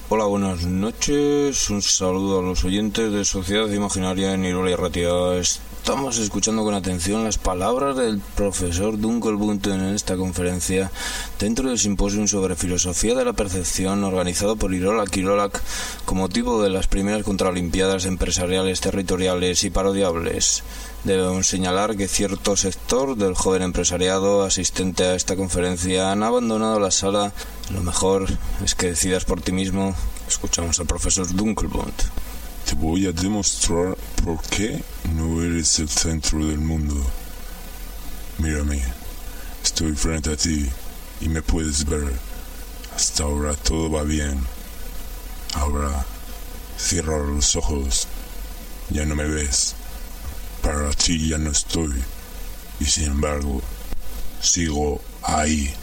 Hola, buenas noches. Un saludo a los oyentes de Sociedad Imaginaria en Irola y Ratia. Estamos escuchando con atención las palabras del profesor Dunkelbunt en esta conferencia dentro del simposio sobre filosofía de la percepción organizado por Irola Kirolak con motivo de las primeras contraolimpiadas empresariales, territoriales y parodiables. Debemos señalar que cierto sector del joven empresariado asistente a esta conferencia han abandonado la sala. Lo mejor es que decidas por ti mismo. Escuchamos al profesor Dunkelbunt. Te voy a demostrar por qué no eres el centro del mundo. Mírame, estoy frente a ti y me puedes ver. Hasta ahora todo va bien. Ahora, cierra los ojos. Ya no me ves. Para ti ya no estoy. Y sin embargo, sigo ahí.